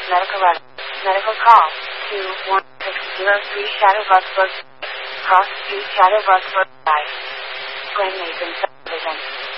medical records. Medical call 21603 Shadowbus Cross Street Shadowbus Drive. Glen Mason Subdivision.